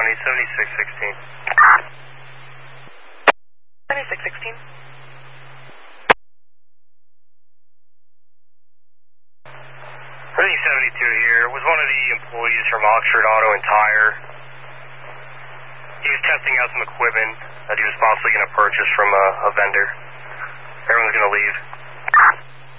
Miami, 7616. 7616. Reading 72 here. Was one of the employees from Oxford Auto and Tire. He was testing out some equipment that he was possibly going to purchase from a vendor. Everyone's going to leave.